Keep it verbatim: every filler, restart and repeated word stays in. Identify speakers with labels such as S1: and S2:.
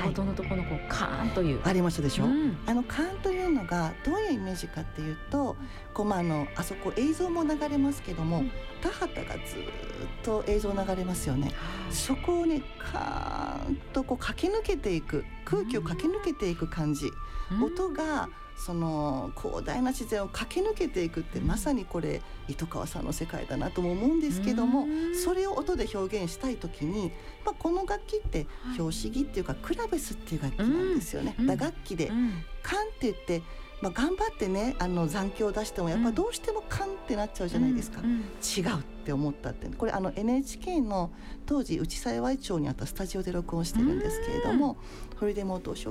S1: 冒頭のところのこうカーンという
S2: ありましたでしょ、うん、あのカーンというのがどういうイメージかっていうとこう、まあ、あのあそこ映像も流れますけども、うん、田畑がずっと映像流れますよね、うん、そこをねカーンとこう駆け抜けていく空気を駆け抜けていく感じ、うん、音がその広大な自然を駆け抜けていくってまさにこれ糸川さんの世界だなとも思うんですけども、それを音で表現したい時に、まあ、この楽器って拍子木っていうかクラベスっていう楽器なんですよね、打楽器でカンって言って、まあ、頑張ってねあの残響を出してもやっぱどうしてもカンってなっちゃうじゃないですか、違うって思ったって、これあの エヌエイチケー の当時内幸町にあったスタジオで録音してるんですけれども、それでもどうしよう